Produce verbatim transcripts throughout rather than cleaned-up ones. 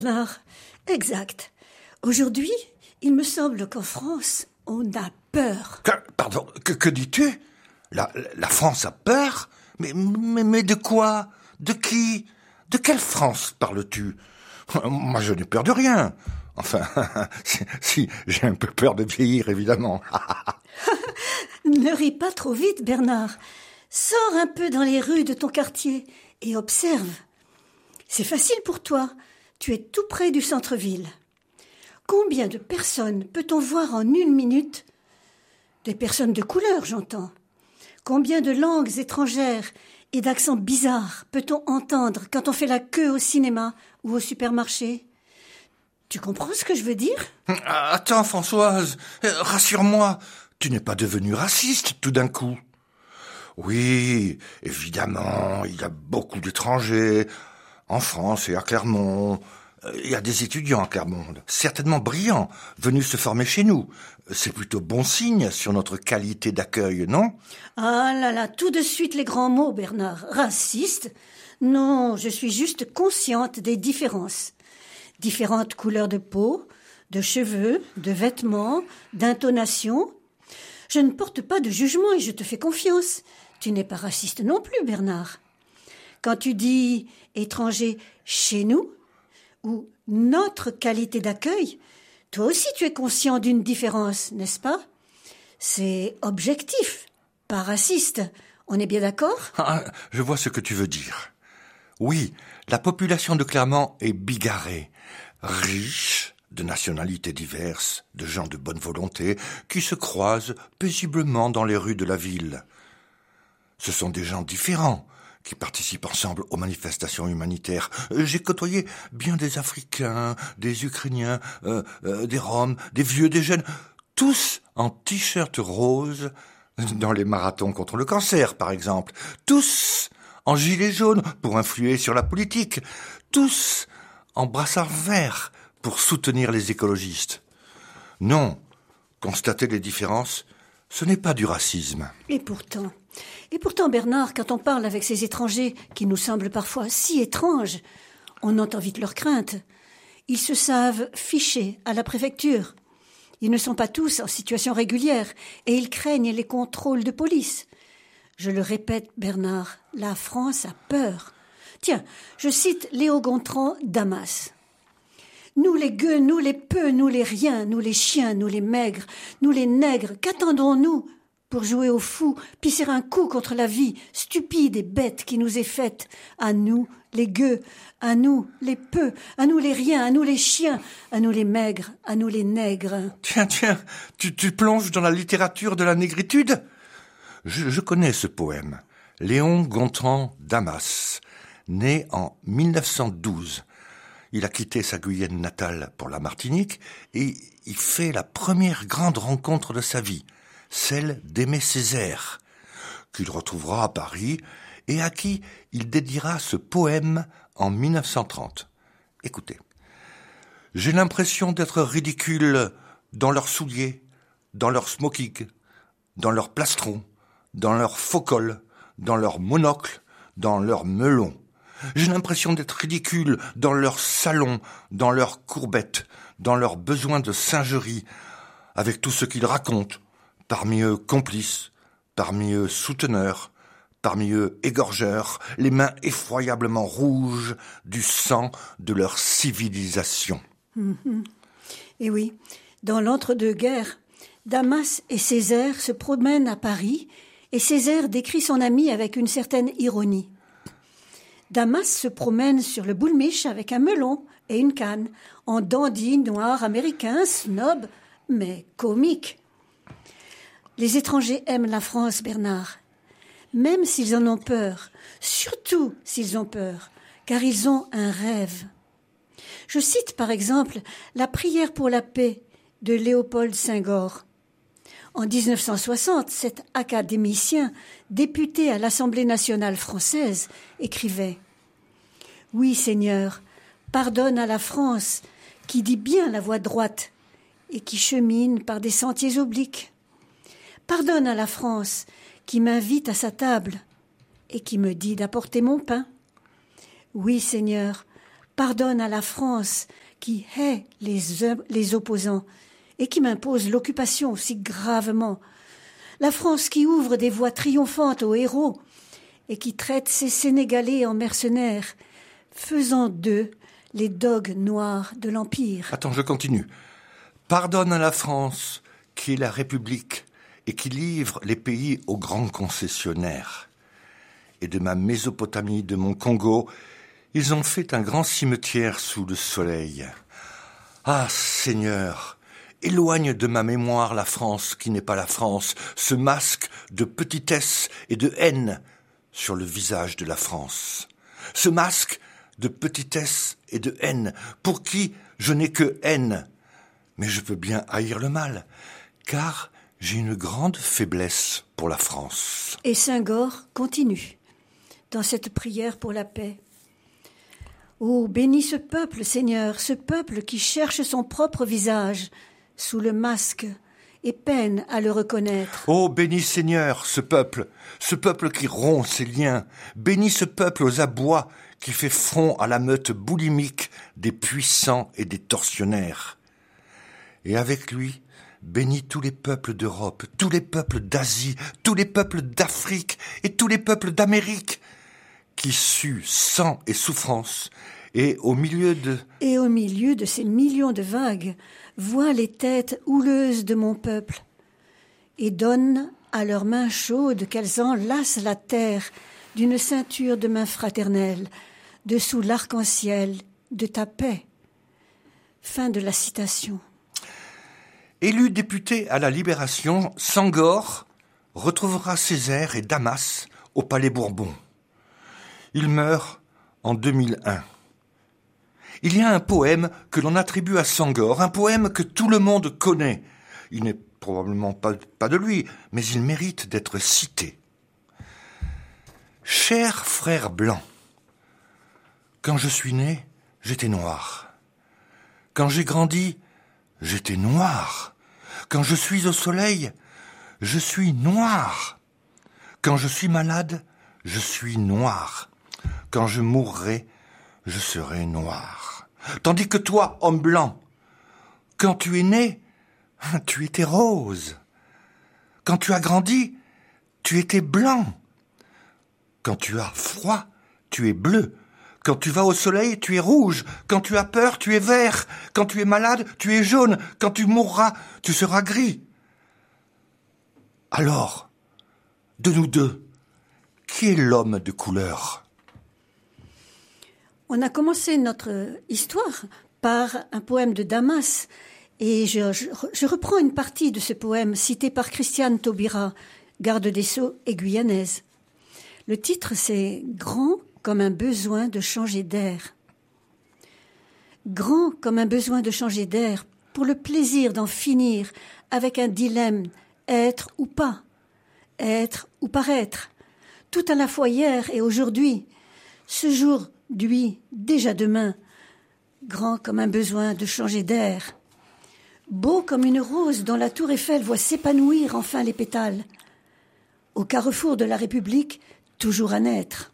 Bernard, exact. Aujourd'hui, il me semble qu'en France, on a peur. Que, pardon, que, que dis-tu ? la, la France a peur ? mais, mais, mais de quoi ? De qui ? De quelle France parles-tu ? Moi, je n'ai peur de rien. Enfin, si, si, j'ai un peu peur de vieillir, évidemment. Ne ris pas trop vite, Bernard. Sors un peu dans les rues de ton quartier et observe. C'est facile pour toi. Tu es tout près du centre-ville. Combien de personnes peut-on voir en une minute ? Des personnes de couleur, j'entends. Combien de langues étrangères et d'accents bizarres peut-on entendre quand on fait la queue au cinéma ou au supermarché ? Tu comprends ce que je veux dire ? Attends, Françoise, rassure-moi, tu n'es pas devenue raciste tout d'un coup. Oui, évidemment, il y a beaucoup d'étrangers, en France et à Clermont. Il y a des étudiants à Clermont, certainement brillants, venus se former chez nous. C'est plutôt bon signe sur notre qualité d'accueil, non ? Ah là là, tout de suite les grands mots, Bernard. Raciste ? Non, je suis juste consciente des différences. Différentes couleurs de peau, de cheveux, de vêtements, d'intonation. Je ne porte pas de jugement et je te fais confiance. Tu n'es pas raciste non plus, Bernard. Quand tu dis « étranger chez nous » ou « notre qualité d'accueil », toi aussi tu es conscient d'une différence, n'est-ce pas ? C'est objectif, pas raciste. On est bien d'accord ? Ah, je vois ce que tu veux dire. Oui, la population de Clermont est bigarrée, riche, de nationalités diverses, de gens de bonne volonté, qui se croisent paisiblement dans les rues de la ville. Ce sont des gens différents, qui participent ensemble aux manifestations humanitaires. J'ai côtoyé bien des Africains, des Ukrainiens, euh, euh, des Roms, des vieux, des jeunes, tous en t-shirt rose, dans les marathons contre le cancer, par exemple. Tous en gilet jaune pour influer sur la politique. Tous en brassard vert pour soutenir les écologistes. Non, constater les différences, ce n'est pas du racisme. Et pourtant, et pourtant, Bernard, quand on parle avec ces étrangers qui nous semblent parfois si étranges, on entend vite leurs craintes. Ils se savent fichés à la préfecture. Ils ne sont pas tous en situation régulière et ils craignent les contrôles de police. Je le répète, Bernard, la France a peur. Tiens, je cite Léo Gontran, Damas. Nous les gueux, nous les peu, nous les riens, nous les chiens, nous les maigres, nous les nègres, qu'attendons-nous pour jouer au fou, pisser un coup contre la vie stupide et bête qui nous est faite, à nous les gueux, à nous les peu, à nous les riens, à nous les chiens, à nous les maigres, à nous les nègres. Tiens, tiens, tu, tu plonges dans la littérature de la négritude ? Je, je connais ce poème. Léon Gontran, Damas, né en mille neuf cent douze. Il a quitté sa Guyane natale pour la Martinique et il fait la première grande rencontre de sa vie, celle d'Aimé Césaire, qu'il retrouvera à Paris et à qui il dédiera ce poème en mille neuf cent trente. Écoutez. « J'ai l'impression d'être ridicule dans leurs souliers, dans leurs smoking, dans leurs plastrons, dans leurs faux cols, dans leurs monocles, dans leurs melons. J'ai l'impression d'être ridicule dans leurs salons, dans leurs courbettes, dans leurs besoins de singerie, avec tout ce qu'ils racontent, parmi eux complices, parmi eux souteneurs, parmi eux égorgeurs, les mains effroyablement rouges du sang de leur civilisation. Mmh. Et oui, dans l'entre-deux-guerres, Damas et Césaire se promènent à Paris et Césaire décrit son ami avec une certaine ironie. Damas se promène sur le boulmiche avec un melon et une canne, en dandy noir américain, snob, mais comique. Les étrangers aiment la France, Bernard, même s'ils en ont peur, surtout s'ils ont peur, car ils ont un rêve. Je cite par exemple la prière pour la paix de Léopold Senghor. En dix-neuf cent soixante, cet académicien, député à l'Assemblée nationale française, écrivait « Oui, Seigneur, pardonne à la France qui dit bien la voie droite et qui chemine par des sentiers obliques. Pardonne à la France qui m'invite à sa table et qui me dit d'apporter mon pain. Oui, Seigneur, pardonne à la France qui hait les, les opposants et qui m'impose l'occupation si gravement. La France qui ouvre des voies triomphantes aux héros et qui traite ses Sénégalais en mercenaires, faisant d'eux les dogues noirs de l'Empire. Attends, je continue. Pardonne à la France qui est la République et qui livre les pays aux grands concessionnaires. Et de ma Mésopotamie, de mon Congo, ils ont fait un grand cimetière sous le soleil. Ah, Seigneur, éloigne de ma mémoire la France qui n'est pas la France, ce masque de petitesse et de haine sur le visage de la France. Ce masque de petitesse et de haine, pour qui je n'ai que haine. Mais je peux bien haïr le mal, car j'ai une grande faiblesse pour la France. Et Senghor continue dans cette prière pour la paix. Oh, bénis ce peuple, Seigneur, ce peuple qui cherche son propre visage sous le masque et peine à le reconnaître. Oh, bénis Seigneur, ce peuple, ce peuple qui rompt ses liens. Bénis ce peuple aux abois qui fait front à la meute boulimique des puissants et des tortionnaires. Et avec lui, bénis tous les peuples d'Europe, tous les peuples d'Asie, tous les peuples d'Afrique et tous les peuples d'Amérique qui suent sang et souffrance, et au milieu de... Et au milieu de ces millions de vagues, vois les têtes houleuses de mon peuple, et donne à leurs mains chaudes qu'elles enlacent la terre d'une ceinture de mains fraternelles, dessous l'arc-en-ciel de ta paix. Fin de la citation. Élu député à la Libération, Senghor retrouvera Césaire et Damas au Palais Bourbon. Il meurt en deux mille un. Il y a un poème que l'on attribue à Senghor, un poème que tout le monde connaît. Il n'est probablement pas, pas de lui, mais il mérite d'être cité. Cher frère blanc, quand je suis né, j'étais noir. Quand j'ai grandi, j'étais noir. Quand je suis au soleil, je suis noir. Quand je suis malade, je suis noir. Quand je mourrai, je serai noir. Tandis que toi, homme blanc, quand tu es né, tu étais rose. Quand tu as grandi, tu étais blanc. Quand tu as froid, tu es bleu. Quand tu vas au soleil, tu es rouge. Quand tu as peur, tu es vert. Quand tu es malade, tu es jaune. Quand tu mourras, tu seras gris. Alors, de nous deux, qui est l'homme de couleur ? On a commencé notre histoire par un poème de Damas, et je, je, je reprends une partie de ce poème cité par Christiane Taubira, garde des Sceaux et guyanaise. Le titre, c'est « Grand comme un besoin de changer d'air ». Grand comme un besoin de changer d'air, pour le plaisir d'en finir avec un dilemme, être ou pas, être ou paraître, tout à la fois hier et aujourd'hui, ce jour d'hui, déjà demain, grand comme un besoin de changer d'air, beau comme une rose dont la tour Eiffel voit s'épanouir enfin les pétales, au carrefour de la République, toujours à naître.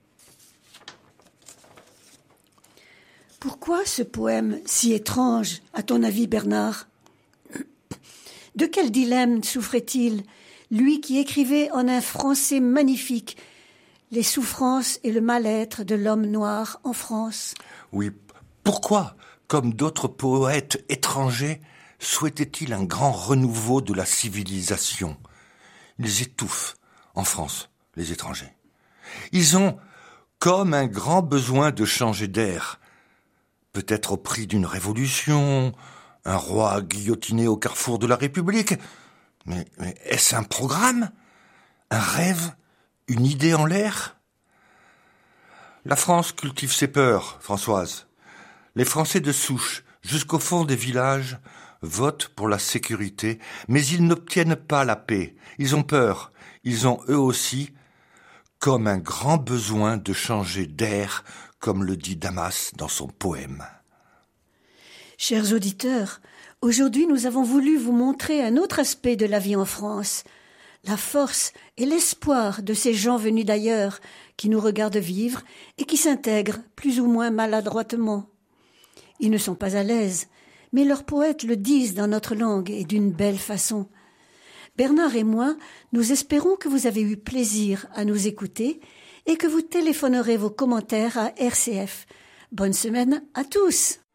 Pourquoi ce poème si étrange, à ton avis, Bernard ? De quel dilemme souffrait-il, lui qui écrivait en un français magnifique les souffrances et le mal-être de l'homme noir en France ? Oui, pourquoi, comme d'autres poètes étrangers, souhaitait-il un grand renouveau de la civilisation ? Ils étouffent, en France, les étrangers. Ils ont comme un grand besoin de changer d'air, peut-être au prix d'une révolution, un roi guillotiné au carrefour de la République. Mais, mais est-ce un programme ? Un rêve ? Une idée en l'air ? La France cultive ses peurs, Françoise. Les Français de souche, jusqu'au fond des villages, votent pour la sécurité, mais ils n'obtiennent pas la paix. Ils ont peur. Ils ont eux aussi comme un grand besoin de changer d'air, comme le dit Damas dans son poème. Chers auditeurs, aujourd'hui nous avons voulu vous montrer un autre aspect de la vie en France, la force et l'espoir de ces gens venus d'ailleurs qui nous regardent vivre et qui s'intègrent plus ou moins maladroitement. Ils ne sont pas à l'aise, mais leurs poètes le disent dans notre langue et d'une belle façon. Bernard et moi, nous espérons que vous avez eu plaisir à nous écouter et que vous téléphonerez vos commentaires à R C F. Bonne semaine à tous!